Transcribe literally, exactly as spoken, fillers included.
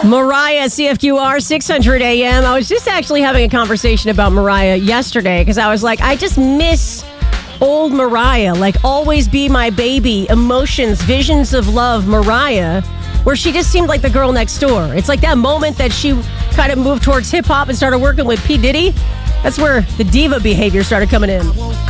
Mariah, C F Q R, six hundred A M. I was just actually having a conversation about Mariah yesterday because I was like, I just miss old Mariah, like Always Be My Baby, Emotions, Visions of Love Mariah, where she just seemed like the girl next door. It's like that moment that she kind of moved towards hip-hop and started working with P. Diddy. That's where the diva behavior started coming in.